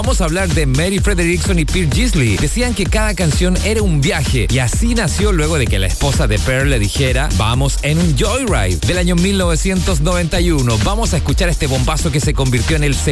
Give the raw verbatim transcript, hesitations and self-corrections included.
Vamos a hablar de Mary Frederickson y Pierre Gisli. Decían que cada canción era un viaje y así nació luego de que la esposa de Pearl le dijera vamos en un Joyride del año mil novecientos noventa y uno. Vamos a escuchar este bombazo que se convirtió en el segundo